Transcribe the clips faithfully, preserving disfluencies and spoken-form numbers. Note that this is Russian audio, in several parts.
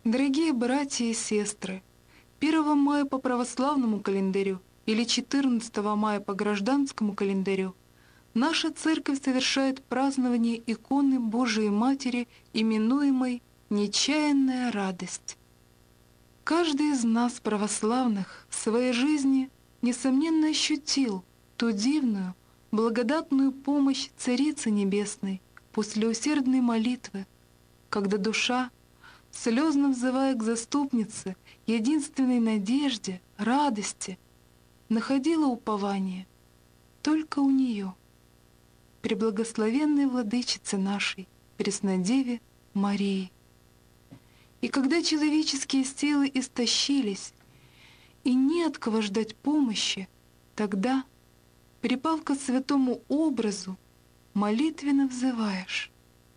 Дорогие братья и сестры, первого мая по православному календарю или четырнадцатого мая по гражданскому календарю наша церковь совершает празднование иконы Божией Матери, именуемой «Нечаянная радость». Каждый из нас, православных, в своей жизни, несомненно, ощутил ту дивную, благодатную помощь Царицы Небесной после усердной молитвы, когда душа, слезно взывая к заступнице, единственной надежде, радости, находила упование только у нее, преблагословенной владычице нашей, Преснодеве Марии. И когда человеческие силы истощились, и не от кого ждать помощи, тогда, припав к святому образу, молитвенно взываешь: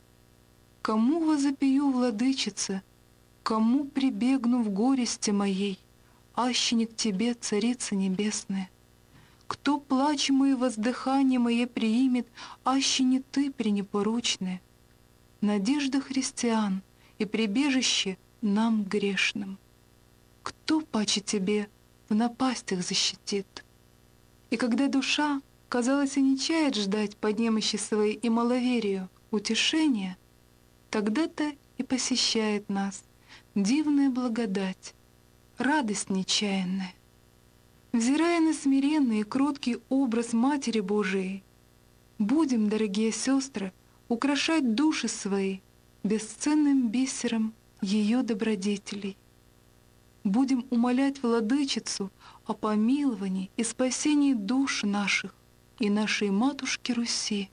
«Кому возопию, владычице, кому прибегну в горести моей, аще не к тебе, Царица Небесная? Кто плач мой и воздыхание мое приимет, аще не ты, пренепорочная? Надежда христиан и прибежище нам грешным. Кто паче тебе в напастях защитит?» И когда душа, казалось, и не чает ждать по немощи своей и маловерию утешения, тогда-то и посещает нас дивная благодать, радость нечаянная. Взирая на смиренный и кроткий образ Матери Божией, будем, дорогие сестры, украшать души свои бесценным бисером ее добродетелей. Будем умолять Владычицу о помиловании и спасении душ наших и нашей Матушки Руси.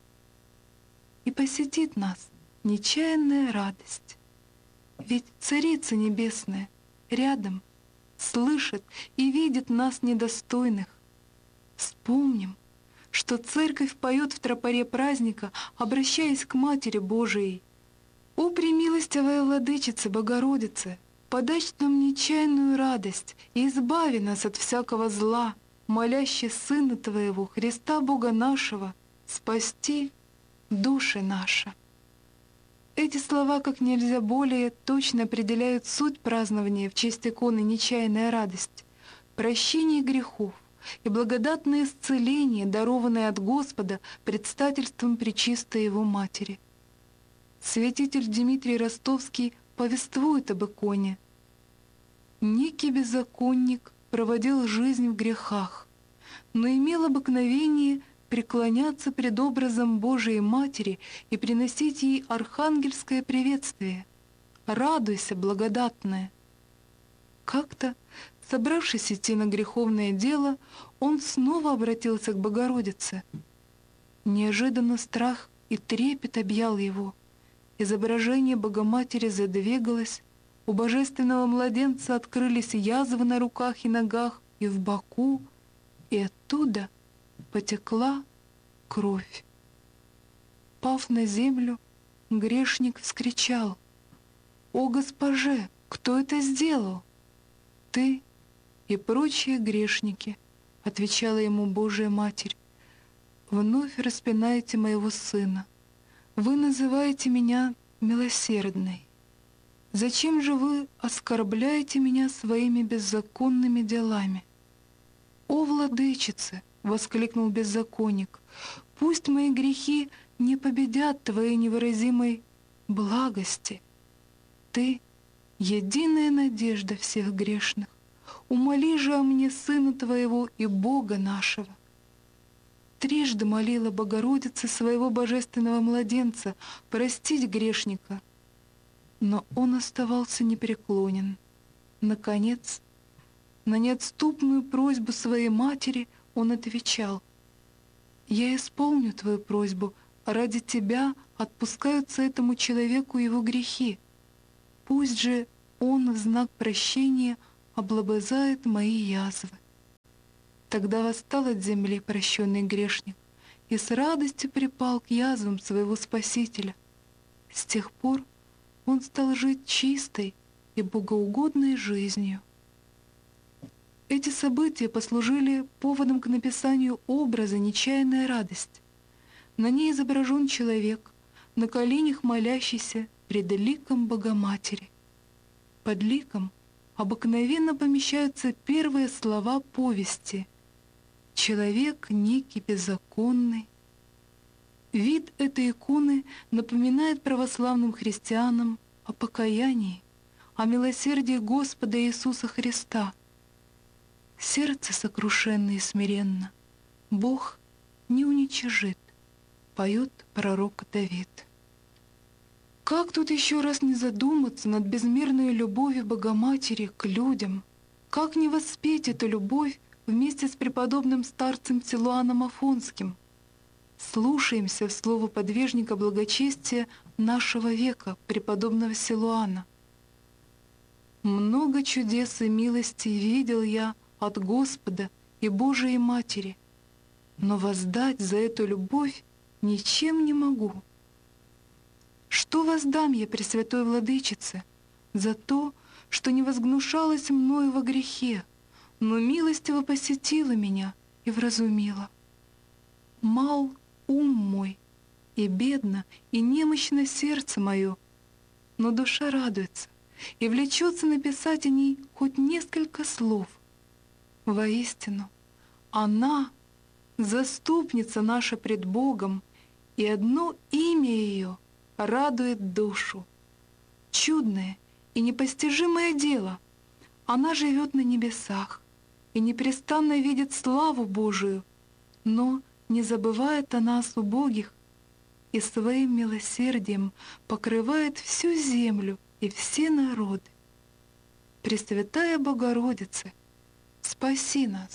И посетит нас нечаянная радость. Ведь Царица Небесная рядом слышит и видит нас недостойных. Вспомним, что Церковь поет в тропаре праздника, обращаясь к Матери Божией: «О, премилостивая Владычица Богородице, подачь нам нечаянную радость и избави нас от всякого зла, моляще Сына Твоего, Христа Бога нашего, спасти души наши». Эти слова как нельзя более точно определяют суть празднования в честь иконы «Нечаянная радость», прощение грехов и благодатное исцеление, дарованное от Господа предстательством Пречистой Его Матери. Святитель Дмитрий Ростовский повествует об иконе. «Некий беззаконник проводил жизнь в грехах, но имел обыкновение преклоняться пред образом Божией Матери и приносить ей архангельское приветствие: «Радуйся, благодатная». Как-то, собравшись идти на греховное дело, он снова обратился к Богородице. Неожиданно страх и трепет объял его. Изображение Богоматери задвигалось, у божественного младенца открылись язвы на руках и ногах и в боку, и оттуда потекла кровь. Пав на землю, грешник вскричал: «О, Госпоже, кто это сделал?» «Ты и прочие грешники», — отвечала ему Божия Матерь, «вновь распинаете моего сына. Вы называете меня милосердной. Зачем же вы оскорбляете меня своими беззаконными делами?» «О, Владычице!» — воскликнул беззаконник, «пусть мои грехи не победят Твоей невыразимой благости. Ты — единая надежда всех грешных. Умоли же о мне Сына Твоего и Бога нашего». Трижды молила Богородица своего божественного младенца простить грешника, но он оставался непреклонен. Наконец, на неотступную просьбу своей матери он отвечал: «Я исполню твою просьбу, а ради тебя отпускаются этому человеку его грехи. Пусть же он в знак прощения облобызает мои язвы». Тогда восстал от земли прощенный грешник и с радостью припал к язвам своего Спасителя. С тех пор он стал жить чистой и богоугодной жизнью. Эти события послужили поводом к написанию образа «Нечаянная радость». На ней изображен человек, на коленях молящийся пред ликом Богоматери. Под ликом обыкновенно помещаются первые слова повести. Человек некий беззаконный. Вид этой иконы напоминает православным христианам о покаянии, о милосердии Господа Иисуса Христа. Сердце сокрушенно и смиренно Бог не уничижит, поет пророк Давид. Как тут еще раз не задуматься над безмерной любовью Богоматери к людям? Как не воспеть эту любовь вместе с преподобным старцем Силуаном Афонским? Слушаемся в слово подвижника благочестия нашего века, преподобного Силуана. «Много чудес и милостей видел я от Господа и Божией Матери, но воздать за эту любовь ничем не могу. Что воздам я Пресвятой Владычице за то, что не возгнушалась мною во грехе, но милостиво посетила меня и вразумила? Мал ум мой, и бедно, и немощно сердце мое, но душа радуется и влечется написать о ней хоть несколько слов. Воистину, она — заступница наша пред Богом, и одно имя ее радует душу. Чудное и непостижимое дело. Она живет на небесах и непрестанно видит славу Божию, но не забывает о нас, убогих, и своим милосердием покрывает всю землю и все народы. Пресвятая Богородица, спаси нас!